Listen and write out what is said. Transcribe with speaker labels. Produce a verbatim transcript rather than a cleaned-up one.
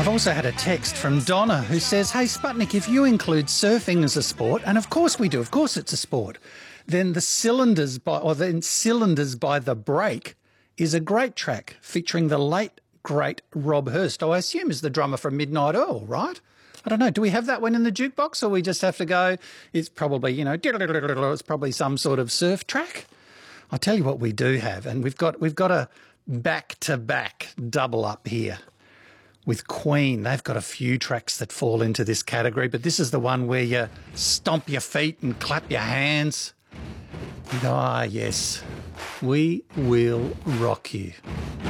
Speaker 1: I've also had a text from Donna who says, hey, Sputnik, if you include surfing as a sport, and of course we do, of course it's a sport, then the Cylinders by, or then Cylinders by the Break is a great track featuring the late, great Rob Hurst, who I assume is the drummer from Midnight Earl, right? I don't know. Do we have that one in the jukebox, or we just have to go, it's probably, you know, it's probably some sort of surf track? I'll tell you what we do have, and we've got we've got a back-to-back double up here with Queen. They've got a few tracks that fall into this category, but this is the one where you stomp your feet and clap your hands. And, ah, yes, we will rock you.